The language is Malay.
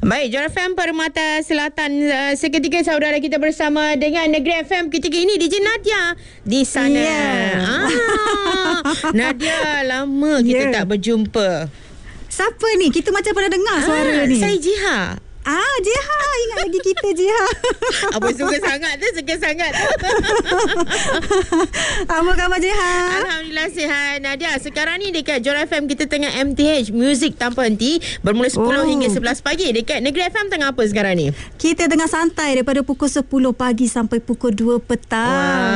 Baik, Jora FM Permata Selatan. Seketika saudara kita bersama dengan Negeri FM ketika ini DJ Nadia di sana. Nadia, lama kita tak berjumpa. Siapa ni? Kita macam pernah dengar suara ni. Saya Jiha. Jiha. Ingat lagi kita Jiha. Apa suka sangat tu, suka sangat. Apa khabar Jiha? Alhamdulillah sihat. Nadia, sekarang ni dekat Jora FM kita tengah MTH Music Tanpa Henti bermula 10 hingga 11 pagi. Dekat Negeri FM tengah apa sekarang ni? Kita tengah santai daripada pukul 10 pagi sampai pukul 2 petang.